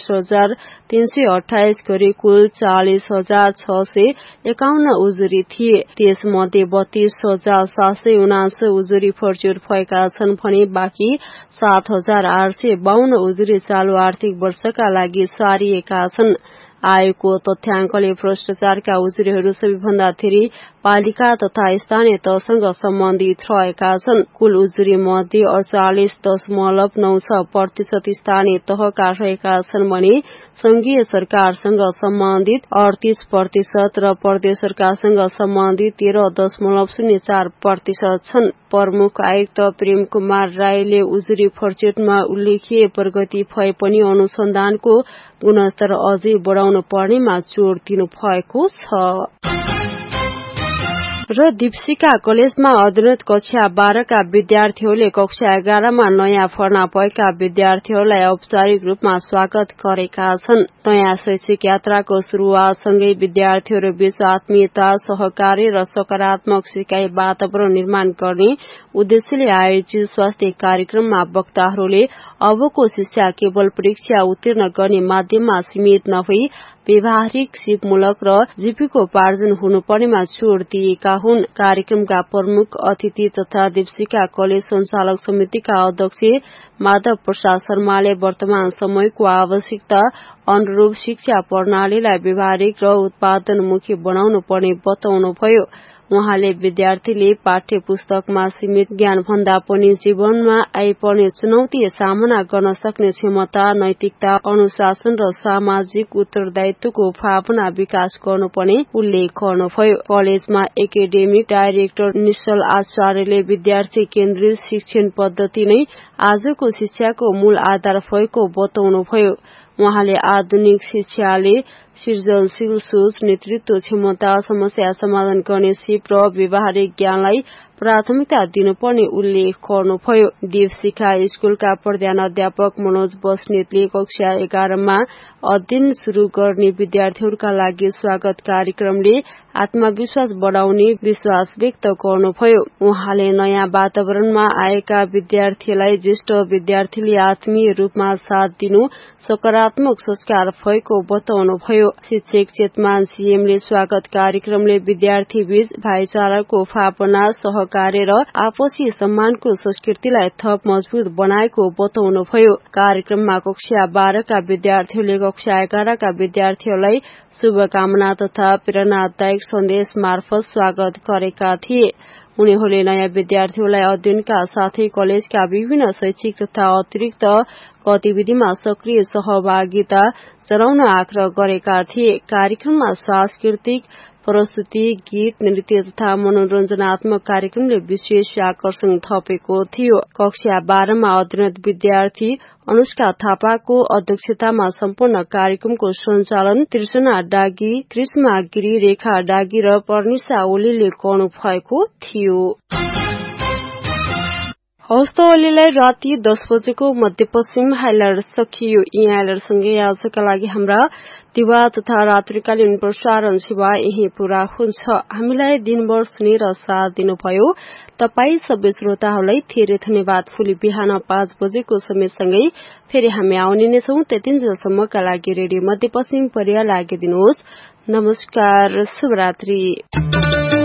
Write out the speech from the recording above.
20,328 गरी कुल 40,651 उजुरी थिए। त्यसमध्ये 32,779 उजुरी फर्च्युट भएका छन् भने बाँकी 7,852 उजुरी चालू आर्थिक वर्षका लागि सारिएका छन्। आयोगको तथ्याङ्कले भ्रष्टाचारका उजुरीहरू सबैभन्दा धेरै पालिका तथा स्थानीय तहसँग सम्बन्धित रहेका छन्। कुल उजुरी मध्ये 48.96% स्थानीय तहका रहेका छन् भने संघीय सरकारसँग सम्बन्धित 38% र प्रदेश सरकारसँग सम्बन्धित 13.04% छन्। प्रमुख आयुक्त प्रेम कुमार राईले उजुरी फर्च्युटमा उल्लेखिए प्रगति भए पनि अनुसन्धानको गुणस्तर अझै बढाउनु पर्नेमा जोड़ दिनु भएको छ। र दीपशिखा कलेजमा अध्ययनरत कक्षा 12 का विद्यार्थीहरूले कक्षा 11 मा नयाँ भर्ना भएका विद्यार्थीहरूलाई औपचारिक रूपमा स्वागत गरेका छन्। नयाँ शैक्षिक यात्राको शुरूआतसँगै विद्यार्थीहरू बीच आत्मीयता, सहकार्य र सकारात्मक सिकाइ वातावरण निर्माण गर्ने उद्देश्यले आयोजित स्वास्थ्य कार्यक्रममा वक्ताहरूले अबको शिक्षा केवल परीक्षा उत्तीर्ण गर्ने माध्यममा सीमित नभई व्यवहारिक, सिपमूलक र जीविकोपार्जन हुनुपर्नेमा जोड़ दिएका हुन्। कार्यक्रमका प्रमुख अतिथि तथा दीपशिखा कलेज संचालक समितिका अध्यक्ष माधव प्रसाद शर्माले वर्तमान समयको आवश्यकता अनुरूप शिक्षा प्रणालीलाई व्यवहारिक र उत्पादनमुखी बनाउनु पर्ने बताउनुभयो। उहाँले विद्यार्थीले पाठ्य पुस्तकमा सीमित ज्ञान भन्दा पनि जीवनमा आइपर्ने चुनौती सामना गर्न सक्ने क्षमता, नैतिकता, अनुशासन र सामाजिक उत्तरदायित्वको भावना विकास गर्नुपर्ने उल्लेख गर्नुभयो। कलेजमा एकाडेमिक डाइरेक्टर निश्चल आचार्यले विद्यार्थी केन्द्रित शिक्षण पद्धति नै आजको शिक्षाको मूल आधार भएको बताउनुभयो। उहाँले आधुनिक शिक्षाले सृजनशील सोच, नेतृत्व क्षमता, समस्या समाधान गर्ने सिप र व्यवहारिक ज्ञानलाई प्राथमिकता दिनुपर्ने उल्लेख गर्नुभयो। दीपशिखा स्कूलका प्रधान अध्यापक मनोज बस्नेतले कक्षा 11 मा अध्ययन शुरू गर्ने विद्यार्थीहरूका लागि स्वागत कार्यक्रमले आत्मविश्वास बढाउने विश्वास व्यक्त गर्नुभयो। उहाँले नयाँ वातावरणमा आएका विद्यार्थीलाई ज्येष्ठ विद्यार्थीले आत्मीय रूपमा साथ दिनु सकारात्मक संस्कार भएको बताउनुभयो। शिक्षक चेतमान सीएमले स्वागत कार्यक्रमले विद्यार्थी बीच भाइचाराको भावना, सहकार्य र आपसी सम्मानको संस्कृतिलाई थप मजबुत बनाएको बताउनुभयो। कार्यक्रममा कक्षा 12 का विद्यार्थीहरूले कक्षा 11 का विद्यार्थीहरूलाई शुभकामना तथा प्रेरणादायक सन्देश मार्फत स्वागत गरेका थिए। उनीहरूले नयाँ विद्यार्थीहरूलाई अध्ययनका साथै कलेजका विभिन्न शैक्षिक तथा अतिरिक्त गतिविधिमा सक्रिय सहभागिता जनाउन आग्रह गरेका थिए। कार्यक्रममा सांस्कृतिक प्रस्तुति, गीत, नृत्य तथा मनोरञ्जनात्मक कार्यक्रमले विशेष आकर्षण थपेको थियो। कक्षा 12 मा अध्ययनरत विद्यार्थी अनुष्का थापाको अध्यक्षतामा सम्पन्न कार्यक्रमको सञ्चालन तृष्णा डागी, कृष्णा गिरी, रेखा डागी र पर्निसा ओलीले गर्नु भएको थियो। हवस् त ओलीलाई राति 10 बजेको मध्यपश्चिम हाइलाइट सकियो। यी हाइलाइटसँगै आजका लागि हाम्रा दिवा तथा रात्रिकालीन प्रसारण सेवा यही पूरा हुन्छ। हामीलाई दिनभर सुनेर साथ दिनुभयो तपाई सबै श्रोताहरूलाई धेरै धन्यवाद। भोलि बिहान 5 बजेको समयसँगै फेरि हामी आउने नै छौं। त्यतिन्जेलसम्मका लागि रेडियो मध्यपश्चिम परिवार लागि दिनुहोस् नमस्कार, शुभरात्रि।